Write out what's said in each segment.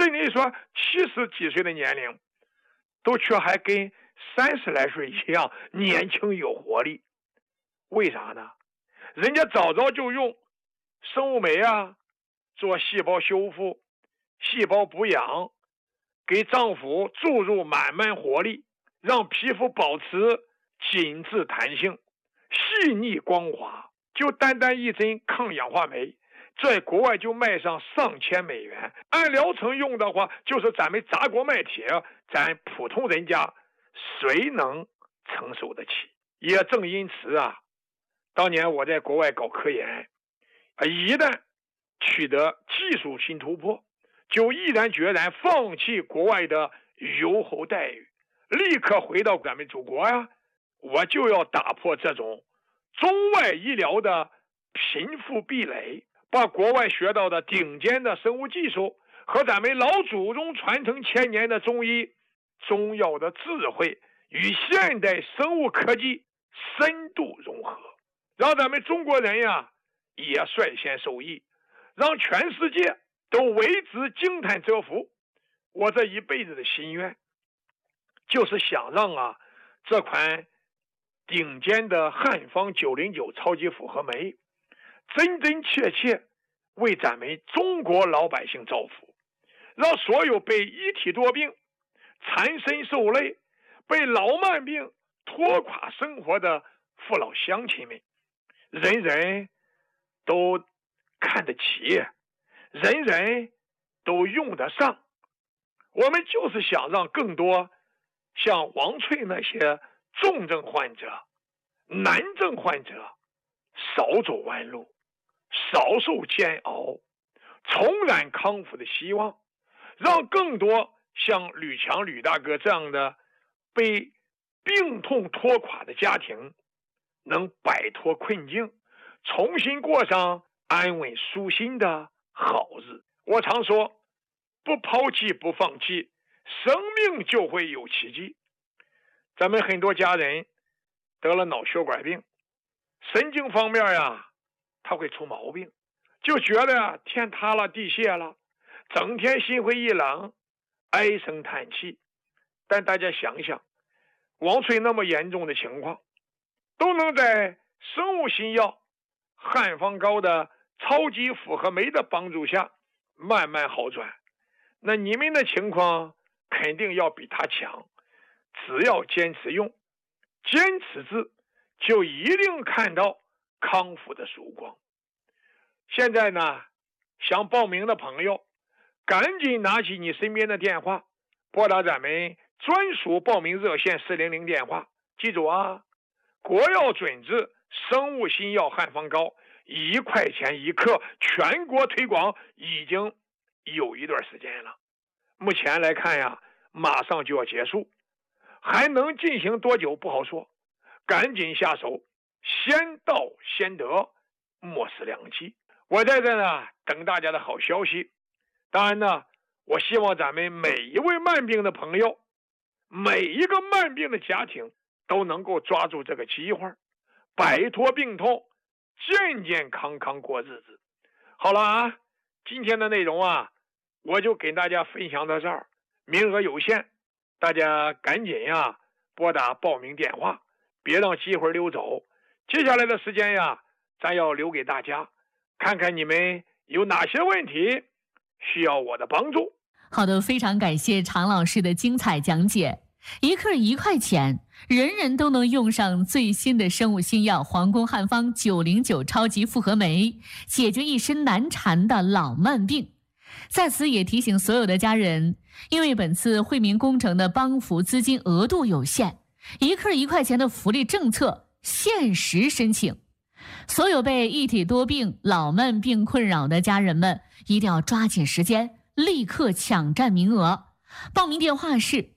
人家说70几岁的年龄，都却还跟30来岁一样年轻有活力。为啥呢？人家早就用生物酶做细胞修复、细胞补养，给脏腑注入满活力，让皮肤保持紧致弹性、细腻光滑。就单一针抗氧化酶，在国外就卖上上千美元，按疗程用的话，就是咱们砸锅卖铁，咱普通人家谁能承受得起？也正因此当年我在国外搞科研，一旦取得技术新突破，就毅然决然放弃国外的优厚待遇，立刻回到咱们祖国我就要打破这种中外医疗的贫富壁垒，把国外学到的顶尖的生物技术和咱们老祖宗传承千年的中医中药的智慧与现代生物科技深度融合，让咱们中国人也率先受益，让全世界都为之惊叹折服。我这一辈子的心愿，就是想让这款顶尖的汉方909超级复合酶真切为咱们中国老百姓造福，让所有被一体多病、缠身受累、被老慢病拖垮生活的父老乡亲们，人人都看得起，人人都用得上。我们就是想让更多像王翠那些重症患者、难症患者少走弯路，少受煎熬，重燃康复的希望，让更多像吕强、吕大哥这样的被病痛拖垮的家庭能摆脱困境，重新过上安稳舒心的好日。我常说，不抛弃不放弃，生命就会有奇迹。咱们很多家人得了脑血管病，神经方面他会出毛病，就觉得天塌了地陷了，整天心灰意冷，唉声叹气。但大家想想，王翠那么严重的情况，都能在生物新药汉方膏的超级复合酶的帮助下慢慢好转，那你们的情况肯定要比他强。只要坚持用，坚持治，就一定看到康复的曙光。现在呢，想报名的朋友，赶紧拿起你身边的电话，拨打咱们专属报名热线400电话。记住国药准治生物新药汉方膏1块钱1克，全国推广已经有一段时间了。目前来看马上就要结束，还能进行多久不好说，赶紧下手，先到先得，莫失良机。我在这等大家的好消息。当然呢，我希望咱们每一位慢病的朋友，每一个慢病的家庭都能够抓住这个机会，摆脱病痛，健健康康过日子。好了今天的内容我就给大家分享到这儿，名额有限，大家赶紧拨打报名电话，别让机会溜走。接下来的时间咱要留给大家，看看你们有哪些问题需要我的帮助。 好的，非常感谢常老师的精彩讲解。1克1块钱，人人都能用上最新的生物新药皇宫汉方909超级复合酶，解决一身难缠的老慢病。在此也提醒所有的家人，因为本次惠民工程的帮扶资金额度有限，1克1块钱的福利政策限时申请。所有被一体多病、老慢病困扰的家人们，一定要抓紧时间，立刻抢占名额。报名电话是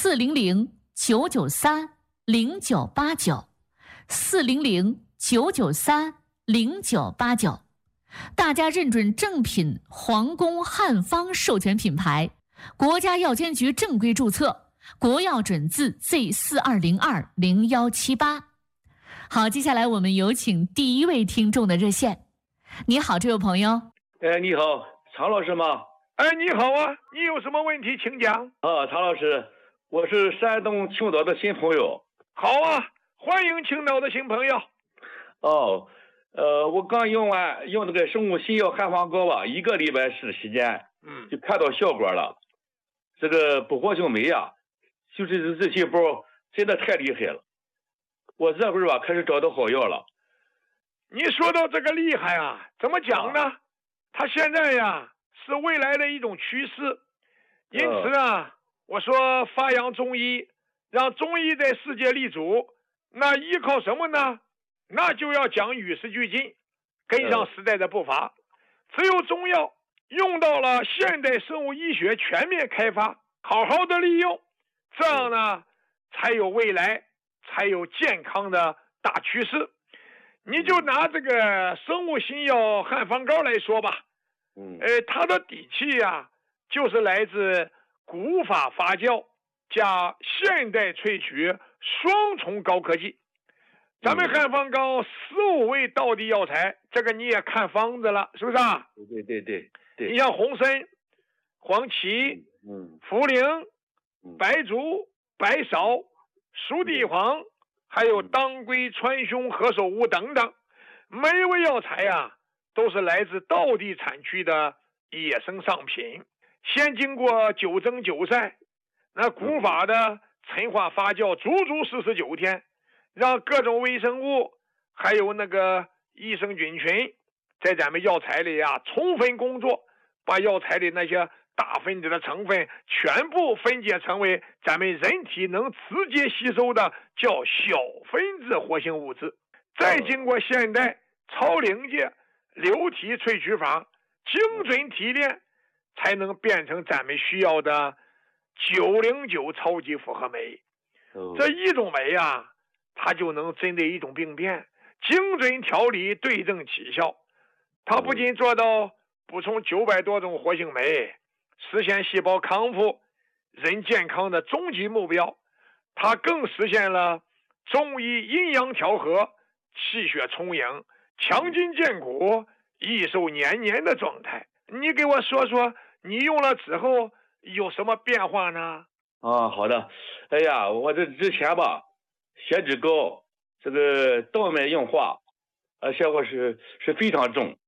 400-993-0989，400-993-0989。大家认准正品皇宫汉方授权品牌，国家药监局正规注册，国药准字 Z42020178。好，接下来我们有请第一位听众的热线。你好，这位朋友。 你好，常老师吗？ 哎，你好啊，你有什么问题请讲。 常老师，我是山东青岛的新朋友。 好啊，欢迎青岛的新朋友。 我刚用这个生物新药汉方膏吧，1个礼拜时间，就看到效果了。这个补活性酶啊，就是这细胞真的太厉害了。我这会儿吧开始找到好药了。 你说到这个厉害啊，怎么讲呢？它现在呀是未来的一种趋势，因此呢，我说发扬中医，让中医在世界立足，那依靠什么呢？那就要讲与时俱进，跟上时代的步伐。只有中药用到了现代生物医学全面开发，好好的利用，这样呢才有未来，才有健康的大趋势。你就拿这个生物新药汉方膏来说吧，它的底气呀，就是来自古法发酵加现代萃取双重高科技。咱们汉方膏15味道地药材，这个你也看方子了，是不是啊？ 对。 你像红参、黄芪、茯苓、白术、白芍、熟地黄，还有当归、川芎、何首乌等等，每一味药材啊，都是来自道地产区的野生上品，先经过9蒸9晒，那古法的陈化发酵足49天，让各种微生物还有那个益生菌群在咱们药材里啊充分工作，把药材里那些大分子的成分全部分解成为咱们人体能直接吸收的叫小分子活性物质，再经过现代超临界流体萃取法精准提炼，才能变成咱们需要的909超级复合酶。这一种酶啊，它就能针对一种病变精准调理，对症起效。它不仅做到补充900多种活性酶，实现细胞康复、人健康的终极目标，它更实现了中医阴阳调和、气血充盈、强筋健骨、益寿延年的状态。你给我说说，你用了之后有什么变化呢？ 好的。哎呀，我这之前吧血脂高，这个动脉硬化，效果是非常重。